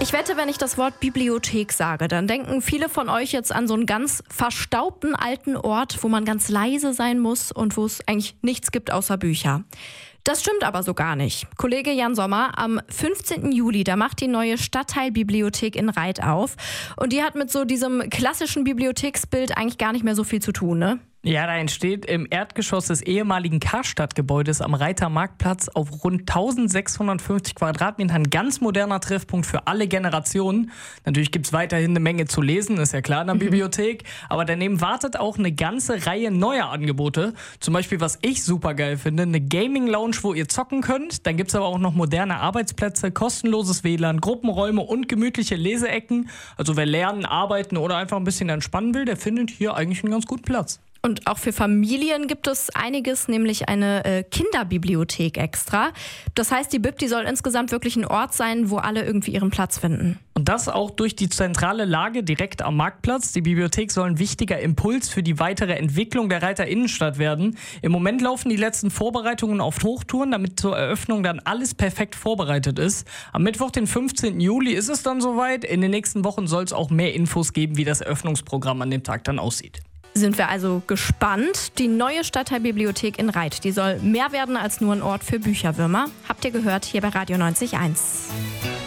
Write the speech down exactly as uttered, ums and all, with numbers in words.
Ich wette, wenn ich das Wort Bibliothek sage, dann denken viele von euch jetzt an so einen ganz verstaubten alten Ort, wo man ganz leise sein muss und wo es eigentlich nichts gibt außer Bücher. Das stimmt aber so gar nicht. Kollege Jan Sommer, am fünfzehnten Juli, da macht die neue Stadtteilbibliothek in Reith auf. Und die hat mit so diesem klassischen Bibliotheksbild eigentlich gar nicht mehr so viel zu tun, ne? Ja, da entsteht im Erdgeschoss des ehemaligen Karstadtgebäudes am Reither Marktplatz auf rund eintausendsechshundertfünfzig Quadratmetern ein ganz moderner Treffpunkt für alle Generationen. Natürlich gibt es weiterhin eine Menge zu lesen, ist ja klar in der mhm. Bibliothek. Aber daneben wartet auch eine ganze Reihe neuer Angebote. Zum Beispiel, was ich super geil finde, eine Gaming-Lounge, wo ihr zocken könnt. Dann gibt es aber auch noch moderne Arbeitsplätze, kostenloses W L A N, Gruppenräume und gemütliche Leseecken. Also wer lernen, arbeiten oder einfach ein bisschen entspannen will, der findet hier eigentlich einen ganz guten Platz. Und auch für Familien gibt es einiges, nämlich eine äh, Kinderbibliothek extra. Das heißt, die Bib, die soll insgesamt wirklich ein Ort sein, wo alle irgendwie ihren Platz finden. Und das auch durch die zentrale Lage direkt am Marktplatz. Die Bibliothek soll ein wichtiger Impuls für die weitere Entwicklung der Reither Innenstadt werden. Im Moment laufen die letzten Vorbereitungen auf Hochtouren, damit zur Eröffnung dann alles perfekt vorbereitet ist. Am Mittwoch, den fünfzehnten Juli, ist es dann soweit. In den nächsten Wochen soll es auch mehr Infos geben, wie das Eröffnungsprogramm an dem Tag dann aussieht. Sind wir also gespannt. Die neue Stadtteilbibliothek in Reith, die soll mehr werden als nur ein Ort für Bücherwürmer. Habt ihr gehört hier bei Radio neunzig Komma eins.